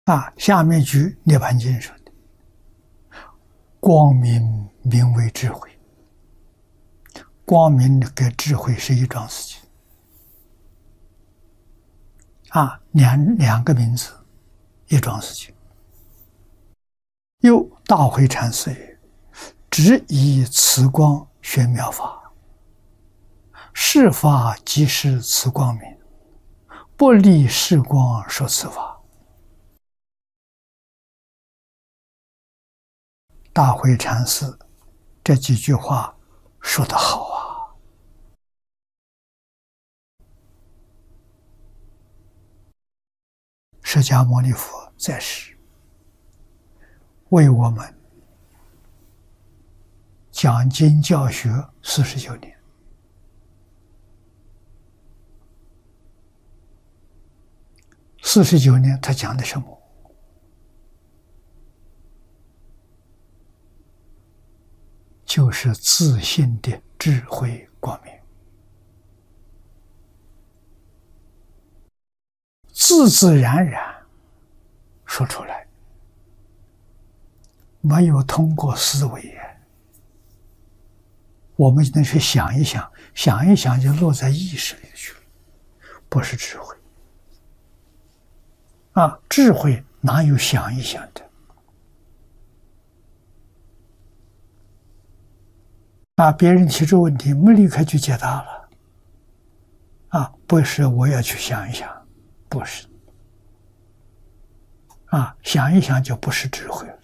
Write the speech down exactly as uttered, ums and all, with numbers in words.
啊，下面句《涅盘经》说的：“光明名为智慧。”光明跟智慧是一桩事情啊，两两个名字，一桩事情。又大慧禅师曰：“只以此光宣妙法，是法即是此光明，不立是光说此法。”大慧禅师这几句话说得好啊！释迦牟尼佛在世，为我们讲经教学四十九年，四十九年他讲的什么？就是自信的智慧光明，自自然然说出来，没有通过思维，我们能去想一想，想一想就落在意识里去了，不是智慧啊！智慧哪有想一想的？啊！别人提出问题，没立刻去解答了，啊，不是我要去想一想，不是，啊，想一想就不是智慧了。